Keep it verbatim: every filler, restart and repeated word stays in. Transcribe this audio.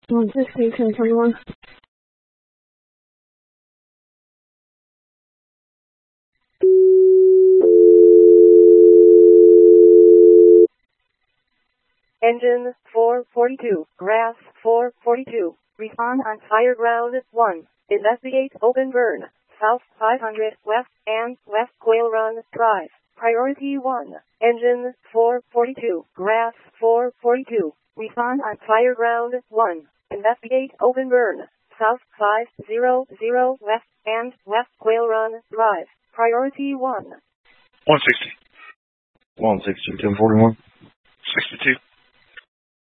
one sixty, ten twenty-one. Engine four forty-two, grass four forty-two, respond on fire ground one, investigate open burn, south five hundred west and west Quail Run Drive, priority one, engine four forty-two, grass four forty-two, respond on fire ground one, investigate open burn, south five hundred west and west Quail Run Drive, priority one. one sixty. one sixty, ten forty-one. sixty-two.